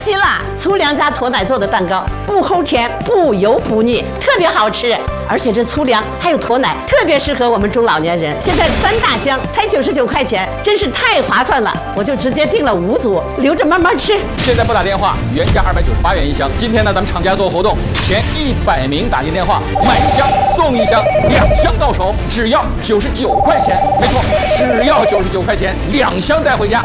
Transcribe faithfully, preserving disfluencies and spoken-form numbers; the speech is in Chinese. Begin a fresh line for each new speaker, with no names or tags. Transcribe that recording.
新啦，粗粮加驼奶做的蛋糕，不齁甜，不油不腻，特别好吃。而且这粗粮还有驼奶，特别适合我们中老年人。现在三大箱才九十九块钱，真是太划算了，我就直接订了五组，留着慢慢吃。
现在拨打电话，原价二百九十八元一箱。今天呢，咱们厂家做活动，前一百名打进电话买一箱送一箱，两箱到手只要九十九块钱。没错，只要九十九块钱，两箱带回家。